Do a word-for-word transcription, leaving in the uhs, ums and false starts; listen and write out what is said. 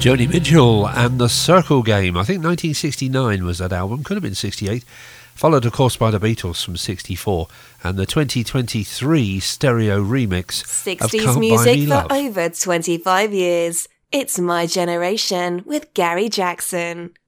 Joni Mitchell and the Circle Game. I think nineteen sixty-nine was that album. Could have been sixty-eight. Followed, of course, by the Beatles from sixty-four. And the twenty twenty-three stereo remix sixties of Can't music Buy Me for Love. over twenty-five years. It's My Generation with Gary Jackson.